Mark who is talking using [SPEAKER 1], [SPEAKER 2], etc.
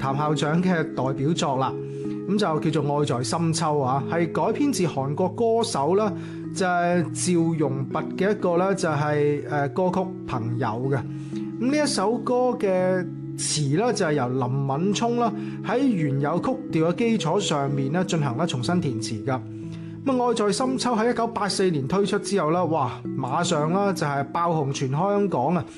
[SPEAKER 1] 譚校長嘅代表作啦。咁就叫做《愛在深秋》啊，係改編自韓國歌手啦，就係趙容弼嘅一個咧，就係歌曲《朋友》嘅。咁呢一首歌嘅詞咧就係由林敏聰啦喺原有曲調嘅基礎上面咧進行重新填詞噶。咁《愛在深秋》喺1984年推出之後啦，哇，馬上啦就係爆紅全香港啊！